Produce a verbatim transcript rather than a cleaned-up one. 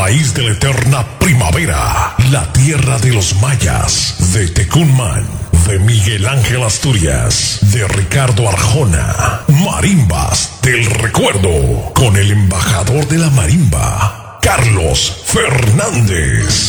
país de la eterna primavera, la tierra de los mayas, de Tecunman, de Miguel Ángel Asturias, de Ricardo Arjona, Marimbas del Recuerdo, con el embajador de la marimba, Carlos Fernández.